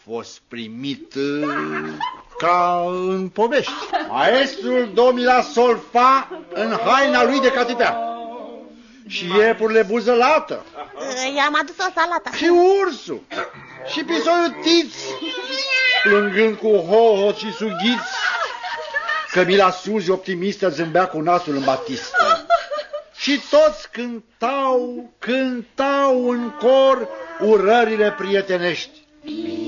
fost primit ca în povești. Maestrul domila solfa în haina lui de catitea. Și iepurile buzălată. I-am adus o salată. Și ursul. Și pisoiul Tiț, plângând cu hohot și sughiți. Cămila Suzi, optimistă, zâmbea cu nasul în batistă. Și toți cântau în cor urările prietenești.